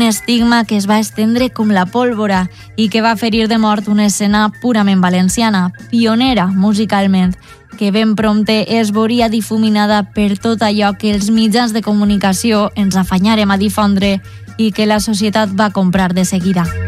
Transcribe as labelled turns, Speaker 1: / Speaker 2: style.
Speaker 1: estigma que es va estendre com la pólvora i que va ferir de mort una escena purament valenciana, pionera musicalment, que ben prompte es veuria difuminada per tot allò que els mitjans de comunicació ens afanyàrem a difondre i que la societat va comprar de seguida.